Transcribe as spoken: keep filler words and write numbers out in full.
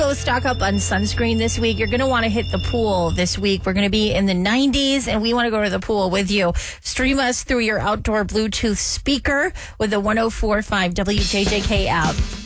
also stock up on sunscreen this week. You're going to want to hit the pool this week. We're going to be in the nineties, and we want to go to the pool with you. Stream us through your outdoor Bluetooth speaker with the one oh four point five W J J K app.